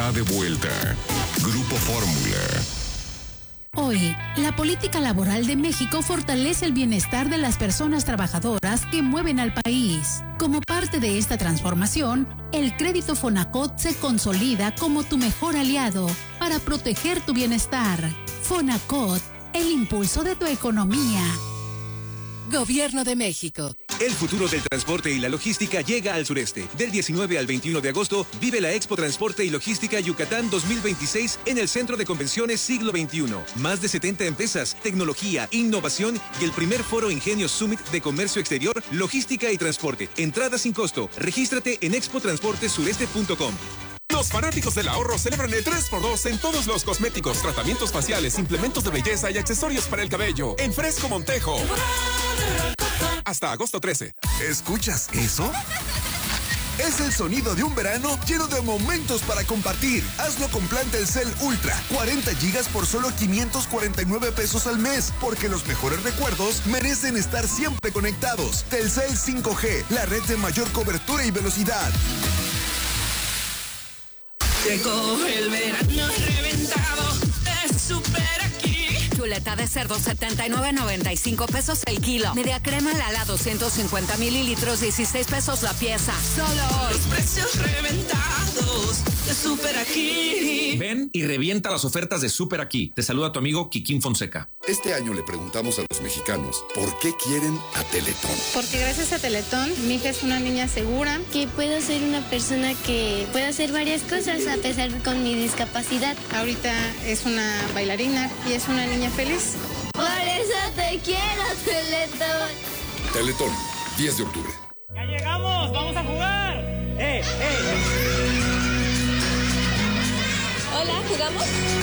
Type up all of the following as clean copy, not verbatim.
está de vuelta. Grupo Fórmula. Hoy, la política laboral de México fortalece el bienestar de las personas trabajadoras que mueven al país. Como parte de esta transformación, el crédito Fonacot se consolida como tu mejor aliado para proteger tu bienestar. Fonacot, el impulso de tu economía. Gobierno de México. El futuro del transporte y la logística llega al sureste. Del 19 al 21 de agosto, vive la Expo Transporte y Logística Yucatán 2026 en el Centro de Convenciones Siglo XXI. Más de 70 empresas, tecnología, innovación y el primer foro Ingenio Summit de Comercio Exterior, Logística y Transporte. Entrada sin costo. Regístrate en expotransportesureste.com. Los fanáticos del ahorro celebran el 3x2 en todos los cosméticos, tratamientos faciales, implementos de belleza y accesorios para el cabello. En Fresco Montejo. Hasta agosto 13. ¿Escuchas eso? Es el sonido de un verano lleno de momentos para compartir. Hazlo con plan Telcel Ultra. 40 gigas por solo 549 pesos al mes. Porque los mejores recuerdos merecen estar siempre conectados. Telcel 5G, la red de mayor cobertura y velocidad. Llegó el verano reventado, es súper aquí. Chuleta de cerdo 79.95 pesos el kilo. Media crema Lala 250 mililitros 16 pesos la pieza. Solo hoy. Los precios reventados de súper aquí. Ven y revienta las ofertas de Súper Aquí. Te saluda tu amigo Kikín Fonseca. Este año le preguntamos a los mexicanos ¿por qué quieren a Teletón? Porque gracias a Teletón mi hija es una niña segura. Que puedo ser una persona que puede hacer varias cosas a pesar con mi discapacidad. Ahorita es una bailarina y es una niña feliz. Por eso te quiero, Teletón. Teletón, 10 de octubre. ¡Ya llegamos! ¡Vamos a jugar! Hola, ¿jugamos?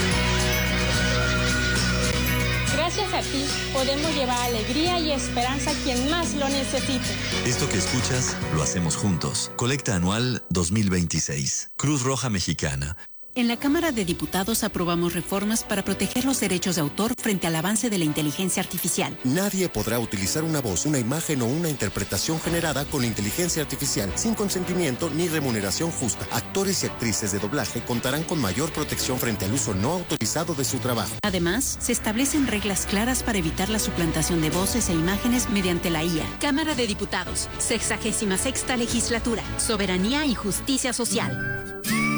Gracias a ti podemos llevar alegría y esperanza a quien más lo necesite. Esto que escuchas lo hacemos juntos. Colecta anual 2026. Cruz Roja Mexicana. En la Cámara de Diputados aprobamos reformas para proteger los derechos de autor frente al avance de la inteligencia artificial. Nadie podrá utilizar una voz, una imagen o una interpretación generada con inteligencia artificial sin consentimiento ni remuneración justa. Actores y actrices de doblaje contarán con mayor protección frente al uso no autorizado de su trabajo. Además, se establecen reglas claras para evitar la suplantación de voces e imágenes mediante la IA. Cámara de Diputados, 66ª Legislatura, Soberanía y Justicia Social.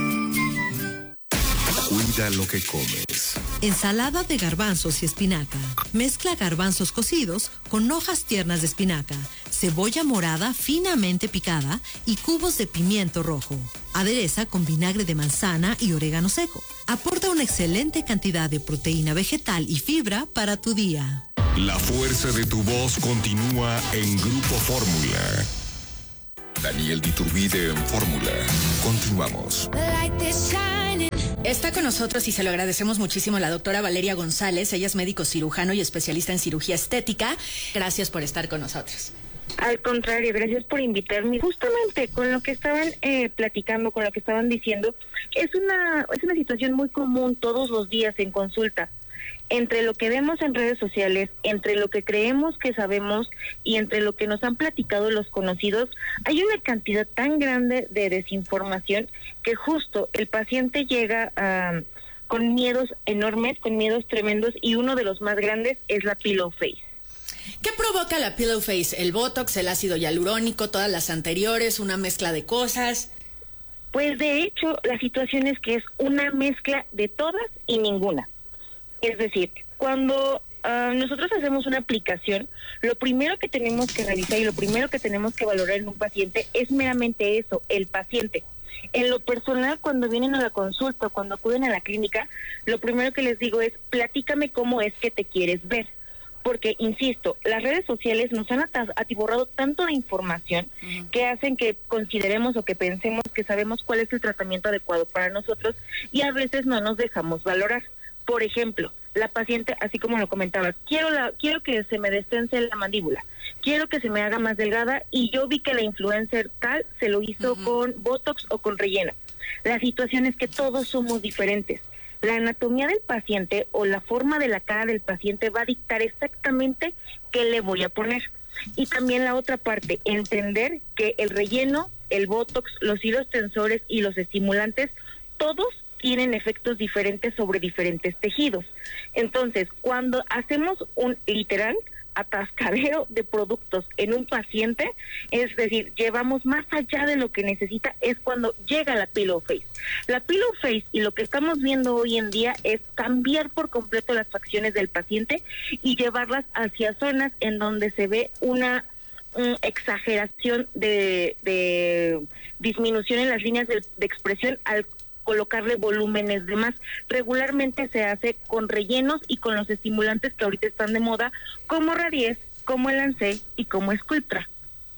Cuida lo que comes. Ensalada de garbanzos y espinaca. Mezcla garbanzos cocidos con hojas tiernas de espinaca, cebolla morada finamente picada y cubos de pimiento rojo. Adereza con vinagre de manzana y orégano seco. Aporta una excelente cantidad de proteína vegetal y fibra para tu día. La fuerza de tu voz continúa en Grupo Fórmula. Daniel Diturbide en Fórmula. Continuamos. Está con nosotros y se lo agradecemos muchísimo la doctora Valeria González. Ella es médico cirujano y especialista en cirugía estética. Gracias por estar con nosotros. Al contrario, gracias por invitarme. Justamente con lo que estaban platicando, con lo que estaban diciendo, es una situación muy común todos los días en consulta. Entre lo que vemos en redes sociales, entre lo que creemos que sabemos y entre lo que nos han platicado los conocidos, hay una cantidad tan grande de desinformación que justo el paciente llega con miedos enormes, con miedos tremendos, y uno de los más grandes es la pillow face. ¿Qué provoca la pillow face? ¿El botox, el ácido hialurónico, todas las anteriores, una mezcla de cosas? Pues de hecho la situación es que es una mezcla de todas y ninguna. Es decir, cuando nosotros hacemos una aplicación, lo primero que tenemos que revisar y lo primero que tenemos que valorar en un paciente es meramente eso, el paciente. En lo personal, cuando vienen a la consulta o cuando acuden a la clínica, lo primero que les digo es, platícame cómo es que te quieres ver. Porque, insisto, las redes sociales nos han atiborrado tanto de información que hacen que consideremos o que pensemos que sabemos cuál es el tratamiento adecuado para nosotros y a veces no nos dejamos valorar. Por ejemplo, la paciente, así como lo comentabas, quiero que se me destense la mandíbula, quiero que se me haga más delgada y yo vi que la influencer tal se lo hizo con botox o con relleno. La situación es que todos somos diferentes. La anatomía del paciente o la forma de la cara del paciente va a dictar exactamente qué le voy a poner. Y también la otra parte, entender que el relleno, el botox, los hilos tensores y los estimulantes, todos tienen efectos diferentes sobre diferentes tejidos. Entonces, cuando hacemos un literal atascadero de productos en un paciente, es decir, llevamos más allá de lo que necesita, es cuando llega la Pillow Face. La Pillow Face, y lo que estamos viendo hoy en día, es cambiar por completo las facciones del paciente y llevarlas hacia zonas en donde se ve una exageración de disminución en las líneas de expresión al colocarle volúmenes de más. Regularmente se hace con rellenos y con los estimulantes que ahorita están de moda, como Radies, como el Lancet y como Sculptra.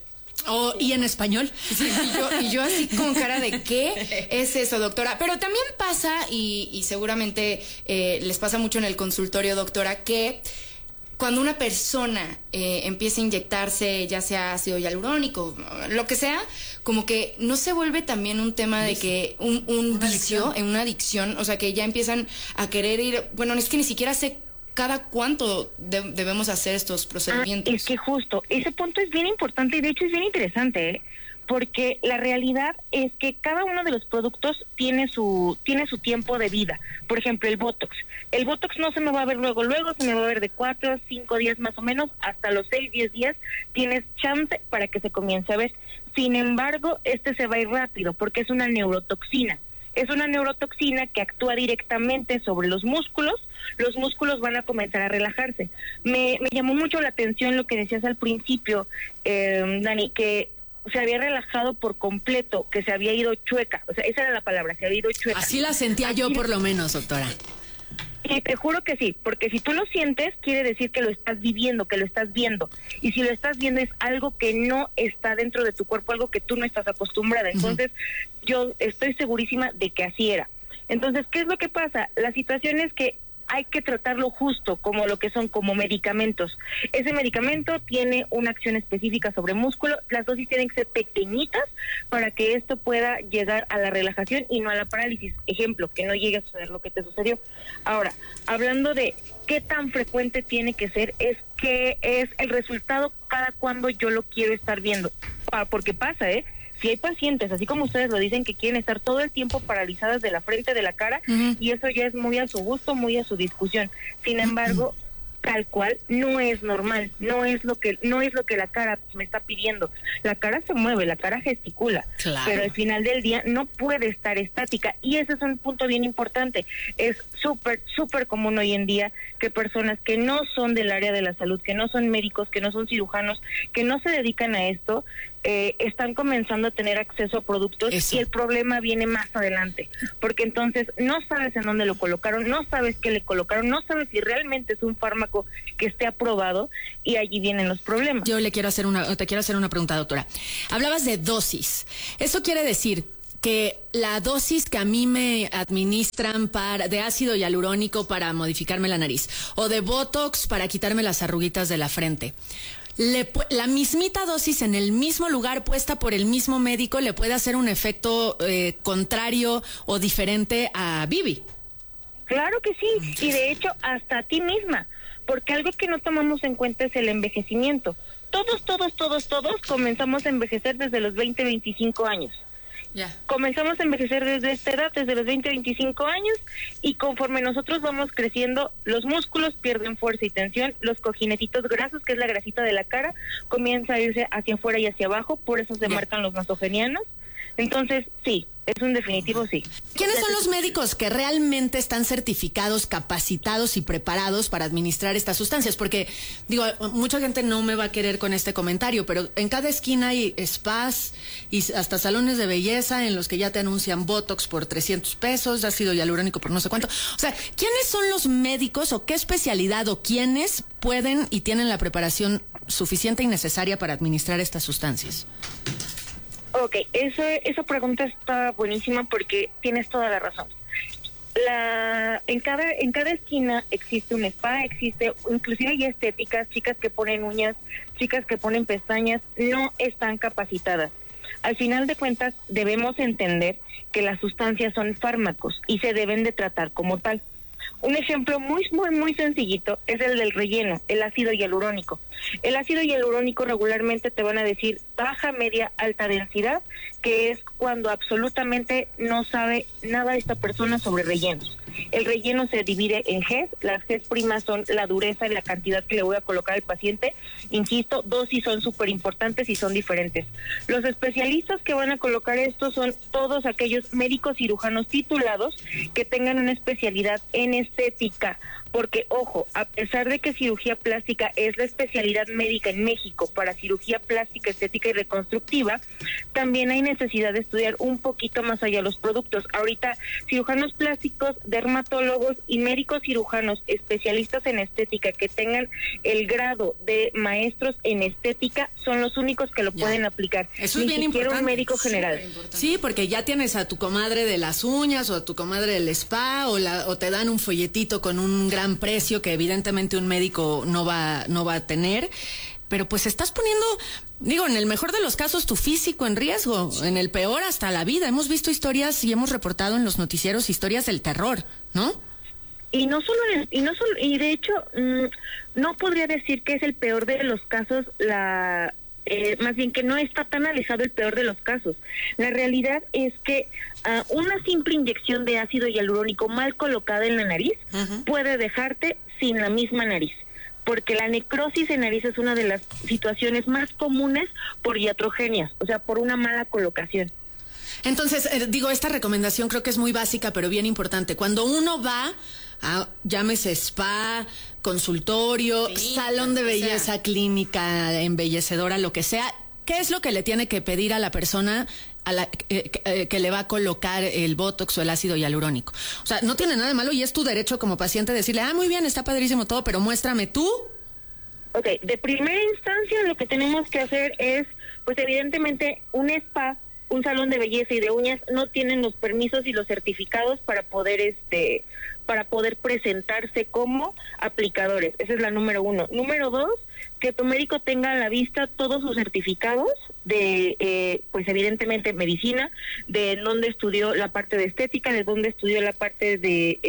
¿Y en español? Sí, y yo así con cara de ¿qué es eso, doctora? Pero también pasa, y seguramente les pasa mucho en el consultorio, doctora, que cuando una persona empieza a inyectarse, ya sea ácido hialurónico, lo que sea, como que no se vuelve también un tema de que un vicio, una adicción, o sea, que ya empiezan a querer ir, bueno, es que ni siquiera sé cada cuánto debemos hacer estos procedimientos. Es que justo, ese punto es bien importante y de hecho es bien interesante, porque la realidad es que cada uno de los productos tiene su tiempo de vida. Por ejemplo, el Botox. El Botox no se me va a ver luego, se me va a ver de 4 a 5 días más o menos, hasta los 6, 10 días tienes chance para que se comience a ver. Sin embargo, se va a ir rápido porque es una neurotoxina. Es una neurotoxina que actúa directamente sobre los músculos van a comenzar a relajarse. Me llamó mucho la atención lo que decías al principio, Dani, que se había relajado por completo, que se había ido chueca, o sea, esa era la palabra, se había ido chueca. Así la sentía yo por lo menos, doctora. Y te juro que sí, porque si tú lo sientes, quiere decir que lo estás viviendo, que lo estás viendo. Y si lo estás viendo es algo que no está dentro de tu cuerpo, algo que tú no estás acostumbrada. Entonces, yo estoy segurísima de que así era. Entonces, ¿qué es lo que pasa? La situación es que hay que tratarlo justo como lo que son, como medicamentos. Ese medicamento tiene una acción específica sobre músculo, las dosis tienen que ser pequeñitas para que esto pueda llegar a la relajación y no a la parálisis. Ejemplo, que no llegue a suceder lo que te sucedió. Ahora, hablando de qué tan frecuente tiene que ser, es que es el resultado cada cuando yo lo quiero estar viendo. Porque pasa, si hay pacientes, así como ustedes lo dicen, que quieren estar todo el tiempo paralizadas de la frente, de la cara, y eso ya es muy a su gusto, muy a su discusión. Sin embargo, tal cual no es normal, no es lo que la cara me está pidiendo. La cara se mueve, la cara gesticula, claro, pero al final del día no puede estar estática, y ese es un punto bien importante. Es súper común hoy en día que personas que no son del área de la salud, que no son médicos, que no son cirujanos, que no se dedican a esto, están comenzando a tener acceso a productos. Eso. Y el problema viene más adelante, porque entonces no sabes en dónde lo colocaron, no sabes qué le colocaron, no sabes si realmente es un fármaco que esté aprobado, y allí vienen los problemas. Yo te quiero hacer una pregunta, doctora. Hablabas de dosis. ¿Eso quiere decir que la dosis que a mí me administran de ácido hialurónico para modificarme la nariz, o de Botox para quitarme las arruguitas de la frente, la mismita dosis en el mismo lugar puesta por el mismo médico le puede hacer un efecto contrario o diferente a Bibi? Claro que sí, y de hecho hasta a ti misma, porque algo que no tomamos en cuenta es el envejecimiento. Todos comenzamos a envejecer desde los 20, 25 años. Yeah. Comenzamos a envejecer desde esta edad, desde los 20, 25 años, y conforme nosotros vamos creciendo, los músculos pierden fuerza y tensión, los cojinetitos grasos, que es la grasita de la cara, comienza a irse hacia afuera y hacia abajo, por eso se marcan los nasogenianos. Entonces, sí, es un definitivo sí. ¿Quiénes son los médicos que realmente están certificados, capacitados y preparados para administrar estas sustancias? Porque, digo, mucha gente no me va a querer con este comentario, pero en cada esquina hay spas y hasta salones de belleza en los que ya te anuncian Botox por 300 pesos, ácido hialurónico por no sé cuánto. O sea, ¿quiénes son los médicos o qué especialidad o quiénes pueden y tienen la preparación suficiente y necesaria para administrar estas sustancias? Ok, esa pregunta está buenísima porque tienes toda la razón. En cada esquina existe un spa, inclusive hay estéticas, chicas que ponen uñas, chicas que ponen pestañas, no están capacitadas. Al final de cuentas debemos entender que las sustancias son fármacos y se deben de tratar como tal. Un ejemplo muy sencillito es el del relleno, el ácido hialurónico. El ácido hialurónico regularmente te van a decir baja, media, alta densidad, que es cuando absolutamente no sabe nada esta persona sobre rellenos. El relleno se divide en Gs, las Gs primas son la dureza y la cantidad que le voy a colocar al paciente. Insisto, dosis son súper importantes y son diferentes. Los especialistas que van a colocar esto son todos aquellos médicos cirujanos titulados que tengan una especialidad en estética, porque ojo, a pesar de que cirugía plástica es la especialidad médica en México para cirugía plástica, estética y reconstructiva, también hay necesidad de estudiar un poquito más allá los productos. Ahorita, cirujanos plásticos, dermatólogos y médicos cirujanos especialistas en estética que tengan el grado de maestros en estética son los únicos que lo pueden aplicar. Eso es bien importante. Un médico general. Sí, porque ya tienes a tu comadre de las uñas o a tu comadre del spa o te dan un folletito con un gran precio que evidentemente un médico no va a tener, pero pues estás poniendo, digo, en el mejor de los casos tu físico en riesgo, en el peor hasta la vida. Hemos visto historias y hemos reportado en los noticieros historias del terror, ¿no? Y de hecho no podría decir que es el peor de los casos, más bien que no está tan analizado el peor de los casos. La realidad es que una simple inyección de ácido hialurónico mal colocada en la nariz puede dejarte sin la misma nariz, porque la necrosis en nariz es una de las situaciones más comunes por iatrogenias, o sea, por una mala colocación. Entonces, esta recomendación creo que es muy básica, pero bien importante. Cuando uno va a, llámese spa, consultorio, salón de belleza, clínica embellecedora, lo que sea, ¿qué es lo que le tiene que pedir a la persona a la que le va a colocar el Botox o el ácido hialurónico? O sea, no tiene nada de malo y es tu derecho como paciente decirle, muy bien, está padrísimo todo, pero muéstrame tú. Ok, de primera instancia lo que tenemos que hacer es, pues evidentemente, un spa, un salón de belleza y de uñas no tienen los permisos y los certificados para poder presentarse como aplicadores. Esa es la número 1. Número 2, que tu médico tenga a la vista todos sus certificados de, pues evidentemente medicina, de dónde estudió la parte de estética, de dónde estudió la parte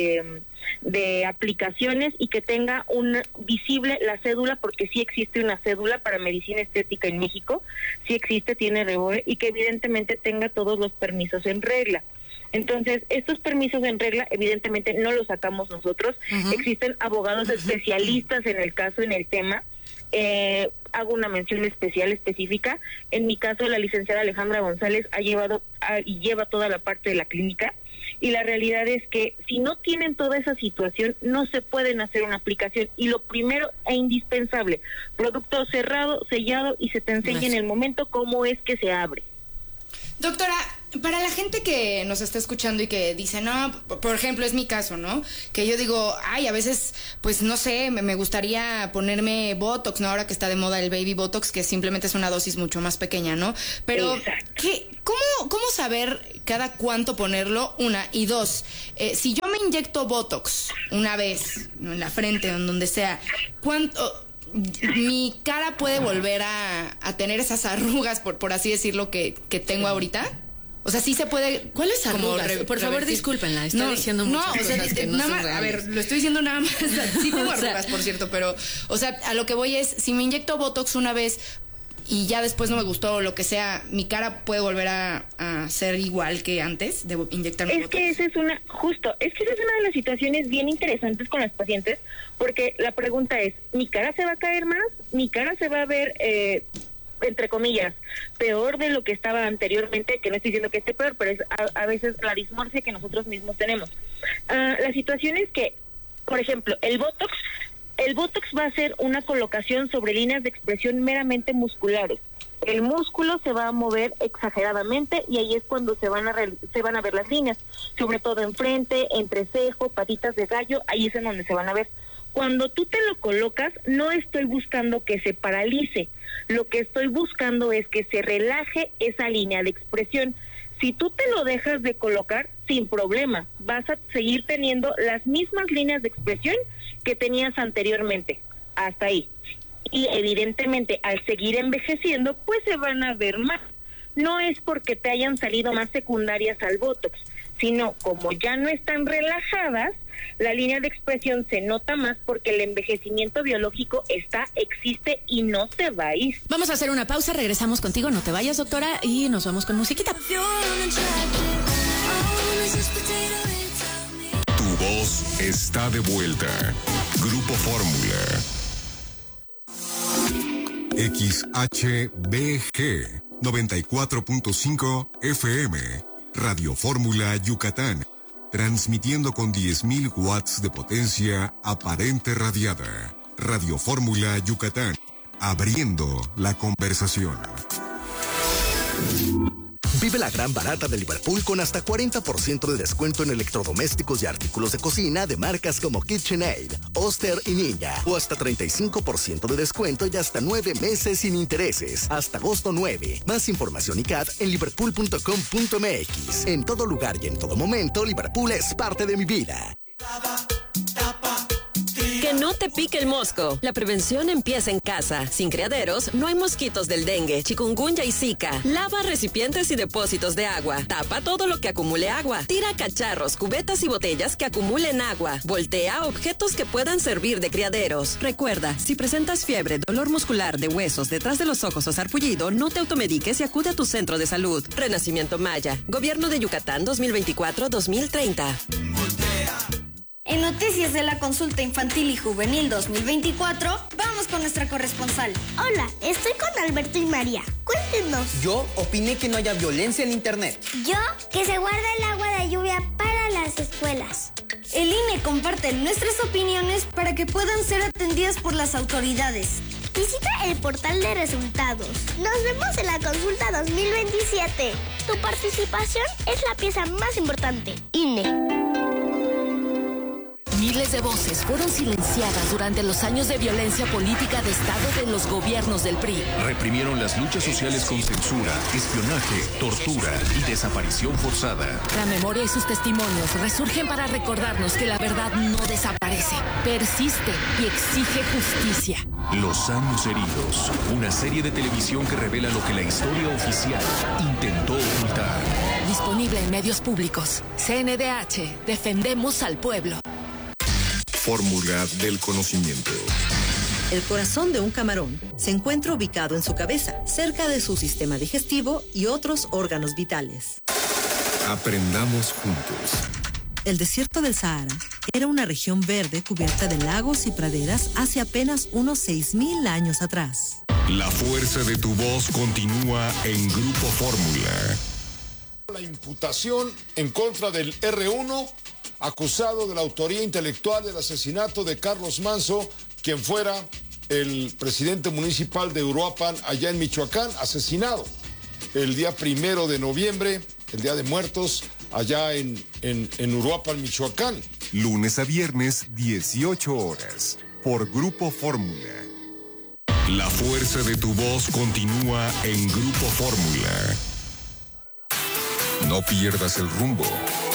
de aplicaciones, y que tenga visible la cédula, porque sí existe una cédula para medicina estética en México, sí existe, tiene REBOE, y que evidentemente tenga todos los permisos en regla. Entonces, estos permisos en regla, evidentemente, no los sacamos nosotros. Existen abogados especialistas en el caso, en el tema. Hago una mención específica. En mi caso, la licenciada Alejandra González lleva toda la parte de la clínica. Y la realidad es que si no tienen toda esa situación, no se pueden hacer una aplicación. Y lo primero e indispensable, producto cerrado, sellado, y se te enseña en el momento cómo es que se abre. Doctora, para la gente que nos está escuchando y que dice, no, por ejemplo, es mi caso, ¿no? Que yo digo, a veces, pues no sé, me gustaría ponerme Botox, ¿no? Ahora que está de moda el Baby Botox, que simplemente es una dosis mucho más pequeña, ¿no? Pero, ¿cómo saber cada cuánto ponerlo? Una, y dos, si yo me inyecto Botox una vez, en la frente o en donde sea, ¿cuánto mi cara puede volver a tener esas arrugas, por así decirlo, que tengo ahorita? O sea, sí se puede. ¿Cuáles arrugas? Por favor, discúlpenla. Está diciendo muchas cosas que no son reales. A ver, lo estoy diciendo nada más. Sí tengo arrugas, por cierto, pero, o sea, a lo que voy es, si me inyecto Botox una vez y ya después no me gustó o lo que sea, mi cara puede volver a ser igual que antes de inyectarme Botox. Es que esa es una de las situaciones bien interesantes con las pacientes, porque la pregunta es, ¿mi cara se va a caer más? ¿Mi cara se va a ver entre comillas, peor de lo que estaba anteriormente? Que no estoy diciendo que esté peor, pero es a veces la dismorfia que nosotros mismos tenemos. La situación es que, por ejemplo, el Botox va a ser una colocación sobre líneas de expresión meramente musculares. El músculo se va a mover exageradamente y ahí es cuando se van a ver las líneas, sobre todo enfrente, entrecejo, patitas de gallo, ahí es en donde se van a ver. Cuando tú te lo colocas, no estoy buscando que se paralice, lo que estoy buscando es que se relaje esa línea de expresión. Si tú te lo dejas de colocar, sin problema, vas a seguir teniendo las mismas líneas de expresión que tenías anteriormente, hasta ahí. Y evidentemente, al seguir envejeciendo, pues se van a ver más. No es porque te hayan salido más secundarias al Botox, sino como ya no están relajadas, la línea de expresión se nota más porque el envejecimiento biológico existe y no se va a ir. Vamos a hacer una pausa, regresamos contigo, no te vayas, doctora, y nos vamos con musiquita. Tu voz está de vuelta. Grupo Fórmula. XHBG 94.5 FM. Radio Fórmula Yucatán. Transmitiendo con 10.000 watts de potencia aparente radiada. Radio Fórmula Yucatán. Abriendo la conversación. Vive la gran barata de Liverpool con hasta 40% de descuento en electrodomésticos y artículos de cocina de marcas como KitchenAid, Oster y Ninja. O hasta 35% de descuento y hasta 9 meses sin intereses. Hasta agosto 9. Más información y CAT en liverpool.com.mx. En todo lugar y en todo momento, Liverpool es parte de mi vida. Que no te pique el mosco. La prevención empieza en casa. Sin criaderos, no hay mosquitos del dengue, chikungunya y zika. Lava recipientes y depósitos de agua. Tapa todo lo que acumule agua. Tira cacharros, cubetas y botellas que acumulen agua. Voltea objetos que puedan servir de criaderos. Recuerda, si presentas fiebre, dolor muscular de huesos detrás de los ojos o sarpullido, no te automediques y acude a tu centro de salud. Renacimiento Maya. Gobierno de Yucatán 2024-2030. En Noticias de la Consulta Infantil y Juvenil 2024, vamos con nuestra corresponsal. Hola, estoy con Alberto y María. Cuéntenos. Yo opiné que no haya violencia en internet. Yo, que se guarda el agua de lluvia para las escuelas. El INE comparte nuestras opiniones para que puedan ser atendidas por las autoridades. Visita el portal de resultados. Nos vemos en la consulta 2027. Tu participación es la pieza más importante. INE. Miles de voces fueron silenciadas durante los años de violencia política de Estado de los gobiernos del PRI. Reprimieron las luchas sociales con censura, espionaje, tortura y desaparición forzada. La memoria y sus testimonios resurgen para recordarnos que la verdad no desaparece, persiste y exige justicia. Los años heridos, una serie de televisión que revela lo que la historia oficial intentó ocultar. Disponible en medios públicos. CNDH, defendemos al pueblo. Fórmula del conocimiento. El corazón de un camarón se encuentra ubicado en su cabeza, cerca de su sistema digestivo y otros órganos vitales. Aprendamos juntos. El desierto del Sahara era una región verde cubierta de lagos y praderas hace apenas unos 6.000 años atrás. La fuerza de tu voz continúa en Grupo Fórmula. La imputación en contra del R1, acusado de la autoría intelectual del asesinato de Carlos Manso, quien fuera el presidente municipal de Uruapan, allá en Michoacán, asesinado el día 1 de noviembre, el Día de Muertos, allá en Uruapan, Michoacán. Lunes a viernes, 18 horas, por Grupo Fórmula. La fuerza de tu voz continúa en Grupo Fórmula. No pierdas el rumbo.